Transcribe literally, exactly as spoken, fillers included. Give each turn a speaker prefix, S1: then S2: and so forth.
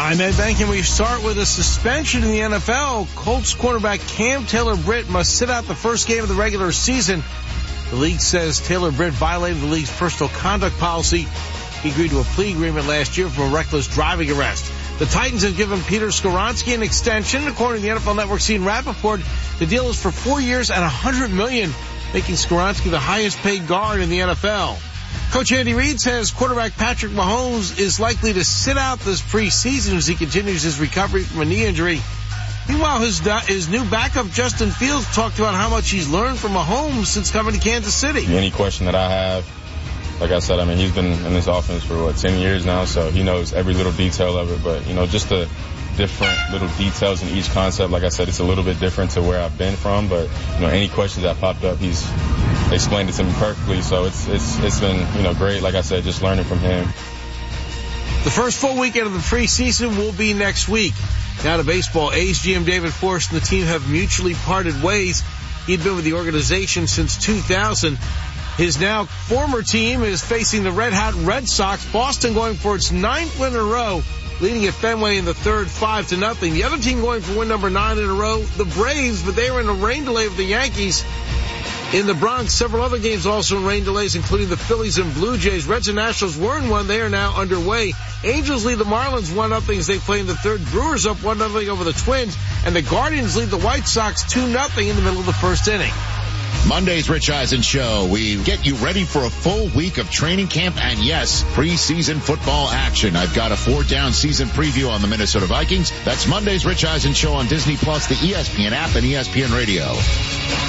S1: I'm Ed Bank, and we start with a suspension in the N F L. Colts cornerback Cam Taylor-Britt must sit out the first game of the regular season. The league says Taylor-Britt violated the league's personal conduct policy. He agreed to a plea agreement last year for a reckless driving arrest. The Titans have given Peter Skoronski an extension. According to the N F L Network's Ian Rappaport, the deal is for four years and one hundred million dollars, making Skoronski the highest paid guard in the N F L. Coach Andy Reid says quarterback Patrick Mahomes is likely to sit out this preseason as he continues his recovery from a knee injury. Meanwhile, his, his new backup, Justin Fields, talked about how much he's learned from Mahomes since coming to Kansas City.
S2: Any question that I have, like I said, I mean, he's been in this offense for, what, ten years now, so he knows every little detail of it. But, you know, just the different little details in each concept, like I said, it's a little bit different to where I've been from. But, you know, any questions that popped up, he's explained it to me perfectly. So it's it's it's been, you know, great, like I said, just learning from him.
S1: The first full weekend of the preseason will be next week. Now to baseball. A's G M David Forst and the team have mutually parted ways. He'd been with the organization since two thousand. His now former team is facing the Red Hot Red Sox. Boston going for its ninth win in a row, leading at Fenway in the third, five to nothing. The other team going for win number nine in a row, the Braves, but they were in a rain delay with the Yankees. In the Bronx, several other games also in rain delays, including the Phillies and Blue Jays. Reds and Nationals were in one. They are now underway. Angels lead the Marlins one nothing as they play in the third. Brewers up one nothing over the Twins. And the Guardians lead the White Sox two nothing in the middle of the first inning.
S3: Monday's Rich Eisen Show. We get you ready for a full week of training camp and, yes, preseason football action. I've got a four-down season preview on the Minnesota Vikings. That's Monday's Rich Eisen Show on Disney Plus, the E S P N app, and E S P N Radio.